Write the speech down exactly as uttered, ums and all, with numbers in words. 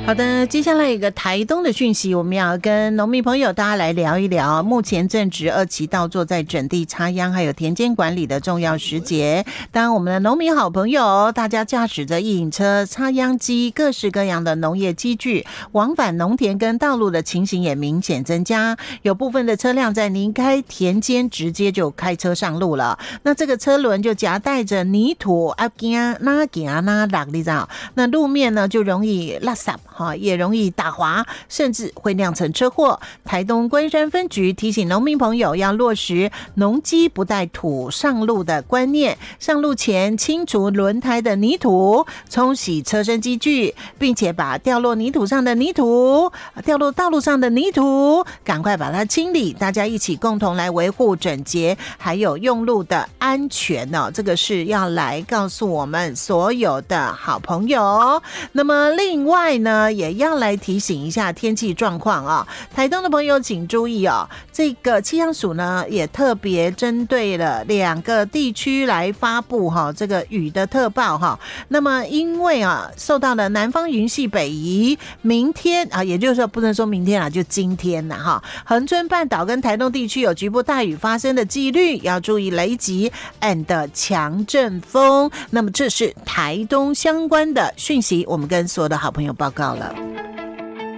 好的，接下来一个台东的讯息，我们要跟农民朋友大家来聊一聊。目前正值二期稻作在整地插秧还有田间管理的重要时节，当我们的农民好朋友大家驾驶着一引车、插秧机、各式各样的农业机具往返农田跟道路的情形也明显增加，有部分的车辆在离开田间直接就开车上路了，那这个车轮就夹带着泥土啊，行哪行哪落，你知道，那路面呢就容易垃圾也容易打滑，甚至会酿成车祸。台东关山分局提醒农民朋友要落实农机不带土上路的观念，上路前清除轮胎的泥土，冲洗车身机具，并且把掉落泥土上的泥土掉落道路上的泥土赶快把它清理，大家一起共同来维护整洁还有用路的安全哦，这个是要来告诉我们所有的好朋友。那么另外呢也要来提醒一下天气状况啊，台东的朋友请注意哦，这个气象署呢也特别针对了两个地区来发布哈这个雨的特报哈。那么因为啊受到了南方云系北移，明天啊也就是说不能说明天啊，就今天啦哈，恒春半岛跟台东地区有局部大雨发生的几率，要注意雷击 and 强阵风。那么这是台东相关的讯息，我们跟所有的好朋友报告了。